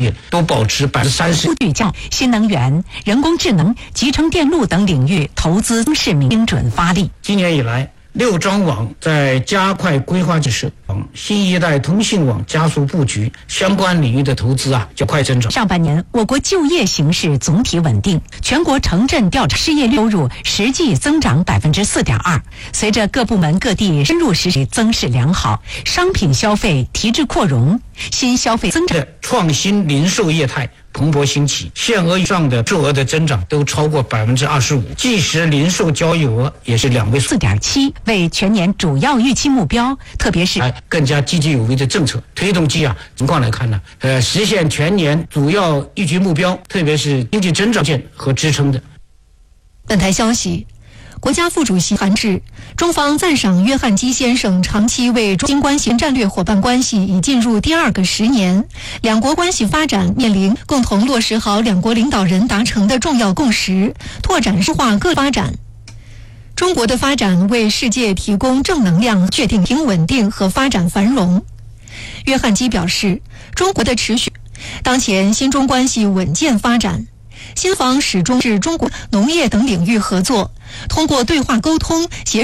业都保持30%。 聚焦新能源、人工智能、集成电路等领域投资市民精准发力。 今年以来，6张网在加快规划建设，新一代通信网加速布局，相关领域的投资较快增长。 上半年，我国就业形势总体稳定，全国城镇调查失业率收入实际增长4.2%。随着各部门各地深入实施，增势良好，商品消费提质扩容，新消费增长。 创新零售业态蓬勃兴起，限额以上的售额的增长都超过25%，即时零售交易额也是2位数 4.7%，为全年主要预期目标，特别是更加积极有为的政策推动情况来看呢，实现全年主要预期目标，特别是经济增长和支撑的。 本台消息，国家副主席韩至，中方赞赏约翰基先生长期为中新关系战略伙伴关系已进入第2个10年，两国关系发展面临共同落实好两国领导人达成的重要共识，拓展深化各发展。中国的发展为世界提供正能量，确定稳定和发展繁荣。约翰基表示，中国的持续，当前新中关系稳健发展。新方始终是中国农业等领域合作，通过对话沟通协